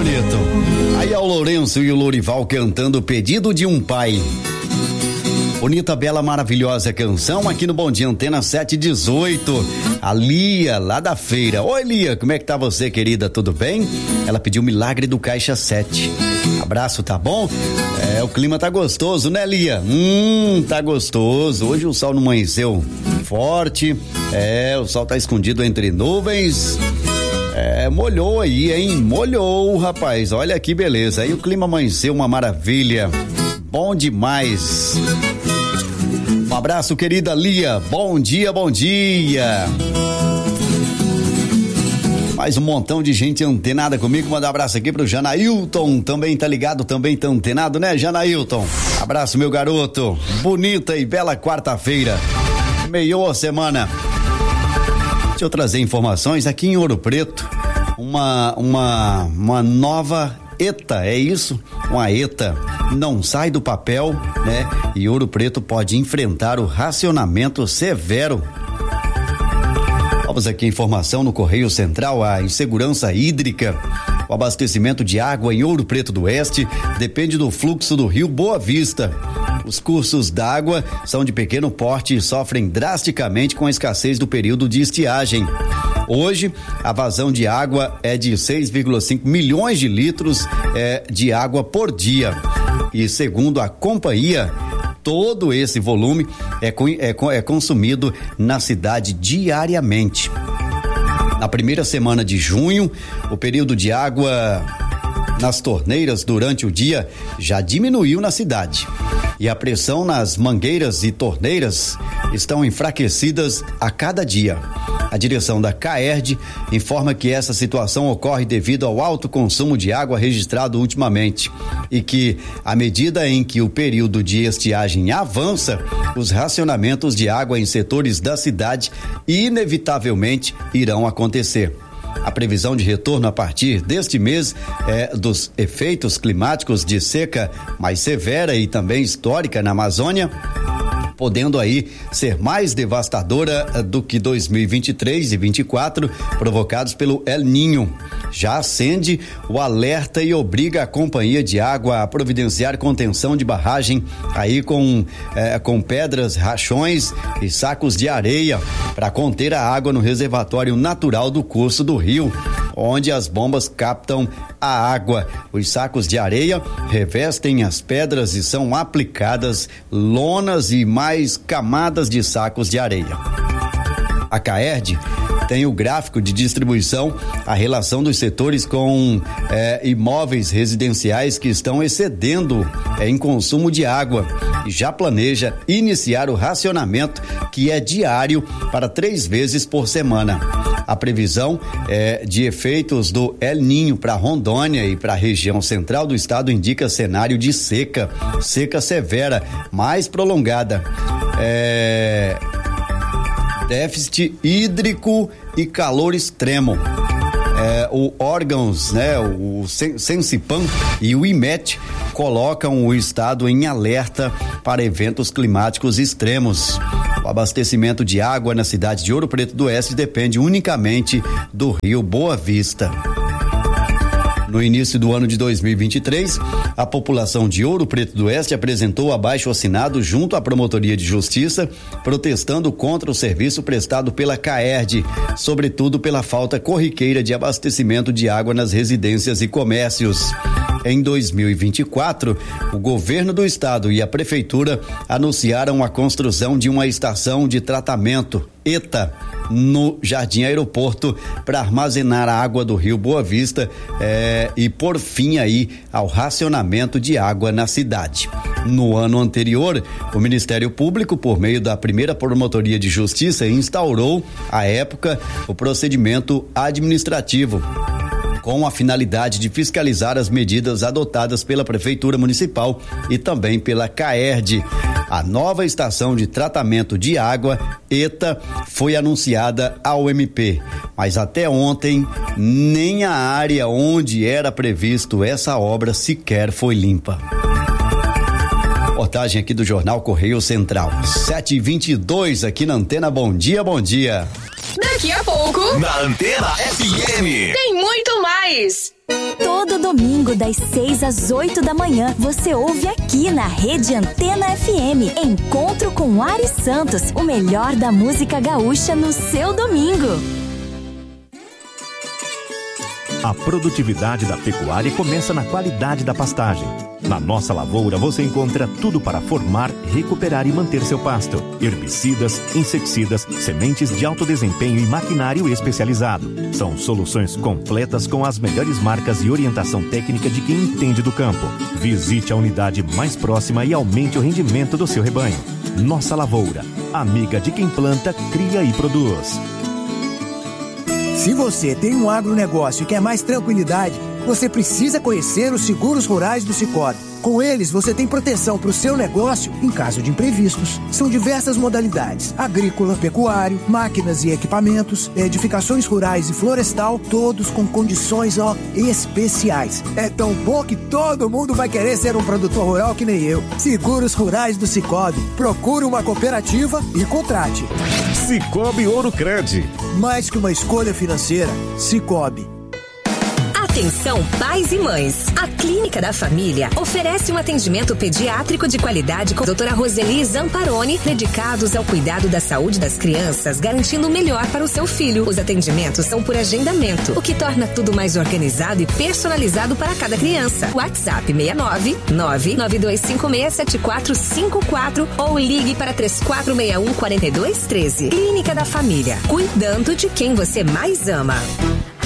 bonito. Aí é o Lourenço e o Lourival cantando o Pedido de um Pai. Bonita, bela, maravilhosa canção aqui no Bom Dia Antena 718. A Lia, lá da feira. Oi, Lia, como é que tá você, querida? Tudo bem? Ela pediu Milagre do Caixa 7. Abraço, tá bom? O clima tá gostoso, né, Lia? Tá gostoso. Hoje o sol não amanheceu forte. O sol tá escondido entre nuvens. Molhou aí, hein? Molhou, rapaz. Olha que beleza. Aí o clima amanheceu uma maravilha. Bom demais. Um abraço, querida Lia. Bom dia, bom dia. Mais um montão de gente antenada comigo. Manda um abraço aqui pro Janailton. Também tá ligado, também tá antenado, né, Janailton? Abraço, meu garoto. Bonita e bela quarta-feira. Meiou a semana. Deixa eu trazer informações aqui em Ouro Preto. Uma nova ETA, é isso? Uma ETA não sai do papel, né? E Ouro Preto pode enfrentar o racionamento severo. Vamos aqui, informação no Correio Central, a insegurança hídrica. O abastecimento de água em Ouro Preto do Oeste depende do fluxo do rio Boa Vista. Os cursos d'água são de pequeno porte e sofrem drasticamente com a escassez do período de estiagem. Hoje, a vazão de água é de 6,5 milhões de litros de água por dia. E segundo a companhia, todo esse volume é consumido na cidade diariamente. Na primeira semana de junho, o período de água nas torneiras durante o dia já diminuiu na cidade. E a pressão nas mangueiras e torneiras estão enfraquecidas a cada dia. A direção da CAERD informa que essa situação ocorre devido ao alto consumo de água registrado ultimamente e que, à medida em que o período de estiagem avança, os racionamentos de água em setores da cidade inevitavelmente irão acontecer. A previsão de retorno a partir deste mês dos efeitos climáticos de seca mais severa e também histórica na Amazônia, podendo aí ser mais devastadora do que 2023 e 2024, provocados pelo El Niño. Já acende o alerta e obriga a companhia de água a providenciar contenção de barragem aí com pedras, rachões e sacos de areia para conter a água no reservatório natural do curso do rio, onde as bombas captam a água. Os sacos de areia revestem as pedras e são aplicadas lonas e mais camadas de sacos de areia. A CAERD tem o gráfico de distribuição, a relação dos setores com imóveis residenciais que estão excedendo em consumo de água e já planeja iniciar o racionamento, que é diário, para 3 vezes por semana. A previsão de efeitos do El Niño para Rondônia e para a região central do estado indica cenário de seca severa, mais prolongada. Déficit hídrico e calor extremo. O órgãos, né, o Sensipan e o IMET colocam o estado em alerta para eventos climáticos extremos. O abastecimento de água na cidade de Ouro Preto do Oeste depende unicamente do rio Boa Vista. No início do ano de 2023, a população de Ouro Preto do Oeste apresentou abaixo-assinado junto à Promotoria de Justiça, protestando contra o serviço prestado pela CAERD, sobretudo pela falta corriqueira de abastecimento de água nas residências e comércios. Em 2024, o governo do estado e a prefeitura anunciaram a construção de uma estação de tratamento, ETA, no Jardim Aeroporto, para armazenar a água do rio Boa Vista e por fim aí ao racionamento de água na cidade. No ano anterior, o Ministério Público, por meio da primeira Promotoria de Justiça, instaurou, à época, o procedimento administrativo, com a finalidade de fiscalizar as medidas adotadas pela Prefeitura Municipal e também pela CAERD. A nova estação de tratamento de água, ETA, foi anunciada ao MP, mas até ontem nem a área onde era previsto essa obra sequer foi limpa. Reportagem aqui do Jornal Correio Central. 7h22 aqui na Antena. Bom dia, bom dia. Daqui a pouco, na Antena FM, tem muito mais. Todo domingo das 6 às 8 da manhã. Você ouve aqui na Rede Antena FM. Encontro com Ari Santos, o melhor da música gaúcha no seu domingo. A produtividade da pecuária começa na qualidade da pastagem. Na Nossa Lavoura você encontra tudo para formar, recuperar e manter seu pasto. Herbicidas, inseticidas, sementes de alto desempenho e maquinário especializado. São soluções completas com as melhores marcas e orientação técnica de quem entende do campo. Visite a unidade mais próxima e aumente o rendimento do seu rebanho. Nossa Lavoura, amiga de quem planta, cria e produz. Se você tem um agronegócio e quer mais tranquilidade, você precisa conhecer os seguros rurais do Sicoob. Com eles, você tem proteção para o seu negócio em caso de imprevistos. São diversas modalidades: agrícola, pecuário, máquinas e equipamentos, edificações rurais e florestal, todos com condições especiais. É tão bom que todo mundo vai querer ser um produtor rural que nem eu. Seguros Rurais do Sicoob. Procure uma cooperativa e contrate. Sicoob Ouro Cred. Mais que uma escolha financeira, Sicoob. Atenção, pais e mães. A Clínica da Família oferece um atendimento pediátrico de qualidade com a doutora Roseli Zamparoni, dedicados ao cuidado da saúde das crianças, garantindo o melhor para o seu filho. Os atendimentos são por agendamento, o que torna tudo mais organizado e personalizado para cada criança. WhatsApp 69992567454 ou ligue para 3461-4213. Clínica da Família, cuidando de quem você mais ama.